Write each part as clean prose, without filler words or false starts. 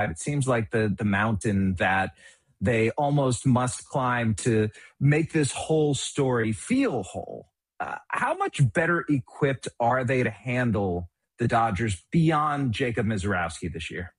It seems like the mountain that they almost must climb to make this whole story feel whole. How much better equipped are they to handle the Dodgers beyond Jacob Mizorowski this year?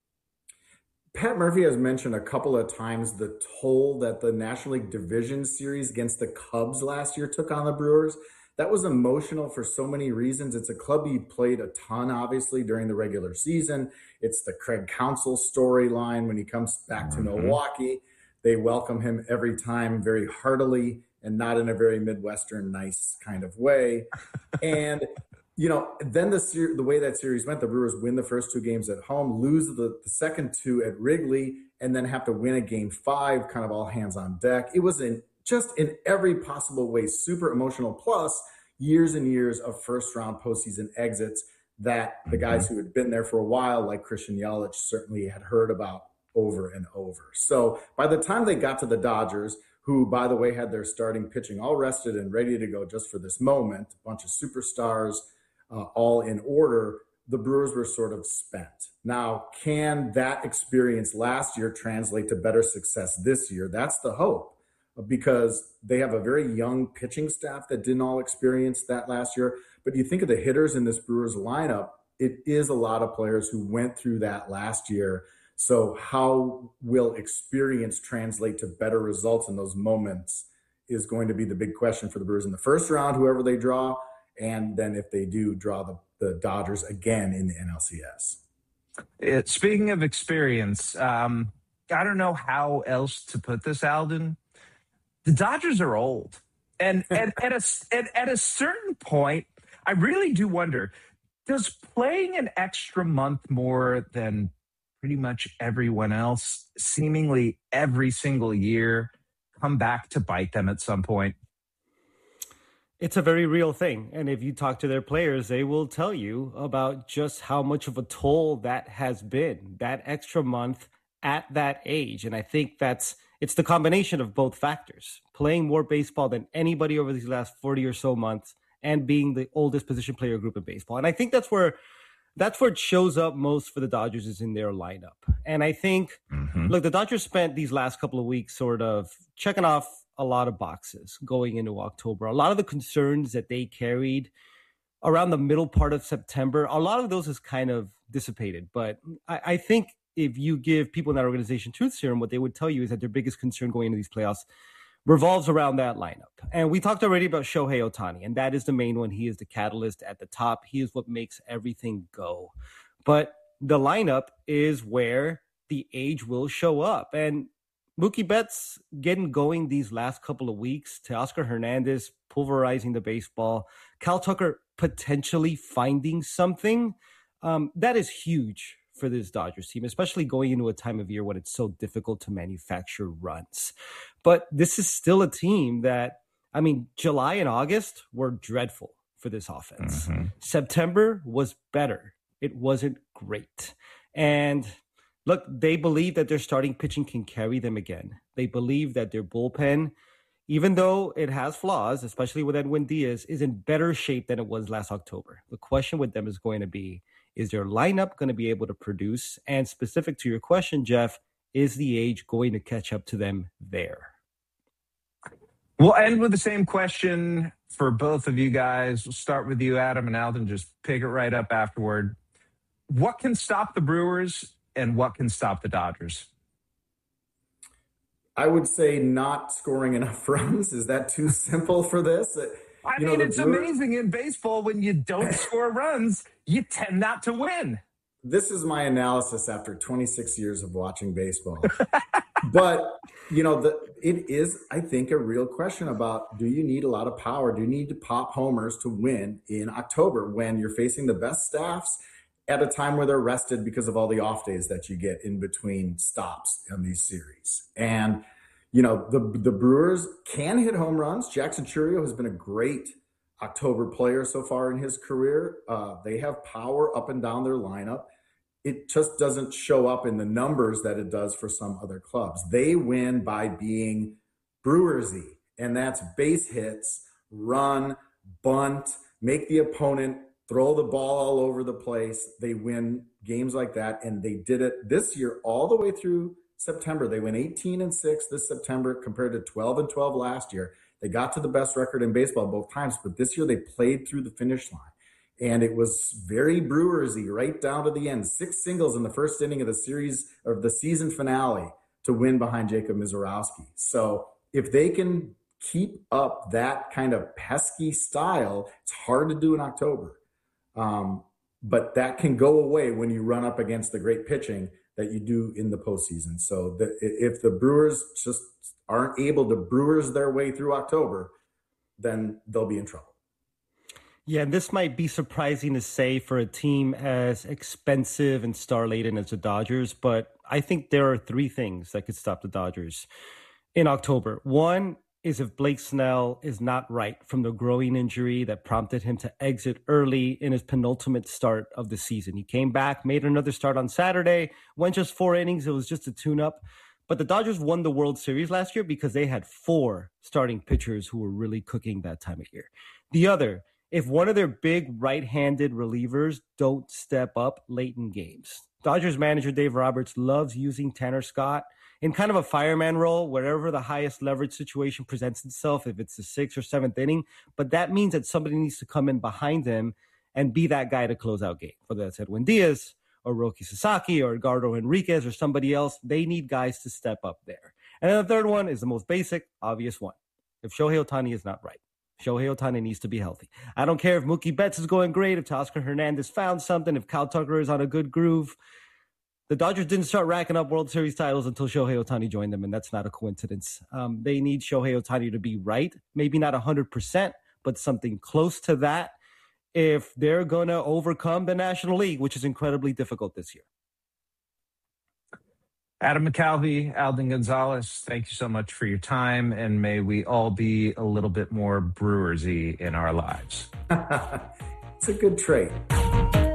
Pat Murphy has mentioned a couple of times the toll that the National League Division Series against the Cubs last year took on the Brewers. That was emotional for so many reasons. It's a club he played a ton, obviously, during the regular season. It's the Craig Counsell storyline when he comes back to Milwaukee. They welcome him every time very heartily and not in a very Midwestern nice kind of way. And then the way that series went, the Brewers win the first two games at home, lose the second two at Wrigley, and then have to win a game 5, kind of all hands on deck. It was just in every possible way super emotional, plus years and years of first-round postseason exits that the guys who had been there for a while, like Christian Yelich, certainly had heard about over and over. So by the time they got to the Dodgers, who, by the way, had their starting pitching all rested and ready to go just for this moment, a bunch of superstars, all in order, the Brewers were sort of spent. Now, can that experience last year translate to better success this year? That's the hope, because they have a very young pitching staff that didn't all experience that last year. But you think of the hitters in this Brewers lineup, it is a lot of players who went through that last year. So how will experience translate to better results in those moments is going to be the big question for the Brewers in the first round, whoever they draw. And then if they do draw the Dodgers again in the NLCS. Speaking of experience, I don't know how else to put this, Alden. The Dodgers are old. And at a certain point, I really do wonder, does playing an extra month more than pretty much everyone else, seemingly every single year, come back to bite them at some point? It's a very real thing. And if you talk to their players, they will tell you about just how much of a toll that has been, that extra month at that age. And I think it's the combination of both factors, playing more baseball than anybody over these last 40 or so months and being the oldest position player group in baseball. And I think that's where it shows up most for the Dodgers, is in their lineup. And I think, look, the Dodgers spent these last couple of weeks sort of checking off a lot of boxes going into October. A lot of the concerns that they carried around the middle part of September, a lot of those has kind of dissipated. But I think if you give people in that organization truth serum, what they would tell you is that their biggest concern going into these playoffs revolves around that lineup. And we talked already about Shohei Ohtani, and that is the main one. He is the catalyst at the top. He is what makes everything go. But the lineup is where the age will show up. And Mookie Betts getting going these last couple of weeks, Teoscar Hernandez pulverizing the baseball, Cal Tucker potentially finding something, that is huge for this Dodgers team, especially going into a time of year when it's so difficult to manufacture runs. But this is still a team that, July and August were dreadful for this offense. September was better. It wasn't great. And look, they believe that their starting pitching can carry them again. They believe that their bullpen, even though it has flaws, especially with Edwin Diaz, is in better shape than it was last October. The question with them is going to be, is their lineup going to be able to produce? And specific to your question, Jeff, is the age going to catch up to them there? We'll end with the same question for both of you guys. We'll start with you, Adam, and Alden. Just pick it right up afterward. What can stop the Brewers and what can stop the Dodgers? I would say not scoring enough runs. Is that too simple for this? It's amazing in baseball when you don't score runs, you tend not to win. This is my analysis after 26 years of watching baseball. But, it is, I think, a real question about, do you need a lot of power? Do you need to pop homers to win in October when you're facing the best staffs at a time where they're rested because of all the off days that you get in between stops in these series? And the Brewers can hit home runs. Jackson Chourio has been a great October player so far in his career. They have power up and down their lineup. It just doesn't show up in the numbers that it does for some other clubs. They win by being Brewersy, and that's base hits, run, bunt, make the opponent throw the ball all over the place. They win games like that, and they did it this year all the way through September. They went 18-6 this September compared to 12-12 last year. They got to the best record in baseball both times, but this year they played through the finish line. And it was very Brewersy right down to the end. 6 singles in the first inning of the series, of the season finale, to win behind Jacob Misiorowski. So if they can keep up that kind of pesky style, it's hard to do in October. But that can go away when you run up against the great pitching that you do in the postseason. So if the Brewers just aren't able to Brewers their way through October, then they'll be in trouble. Yeah, and this might be surprising to say for a team as expensive and star-laden as the Dodgers, but I think there are 3 things that could stop the Dodgers in October. One is if Blake Snell is not right from the groin injury that prompted him to exit early in his penultimate start of the season. He came back, made another start on Saturday, went just 4 innings. It was just a tune-up. But the Dodgers won the World Series last year because they had 4 starting pitchers who were really cooking that time of year. The other, if one of their big right-handed relievers don't step up late in games. Dodgers manager Dave Roberts loves using Tanner Scott in kind of a fireman role, wherever the highest leverage situation presents itself, if it's the 6th or 7th inning. But that means that somebody needs to come in behind him and be that guy to close out game. Whether that's Edwin Diaz or Roki Sasaki or Edgardo Enriquez or somebody else, they need guys to step up there. And then the third one is the most basic, obvious one. If Shohei Ohtani is not right, Shohei Ohtani needs to be healthy. I don't care if Mookie Betts is going great, if Teoscar Hernandez found something, if Kyle Tucker is on a good groove. The Dodgers didn't start racking up World Series titles until Shohei Ohtani joined them, and that's not a coincidence. They need Shohei Ohtani to be right, maybe not 100%, but something close to that if they're going to overcome the National League, which is incredibly difficult this year. Adam McCalvy, Alden Gonzalez, thank you so much for your time, and may we all be a little bit more Brewersy in our lives. It's a good trait.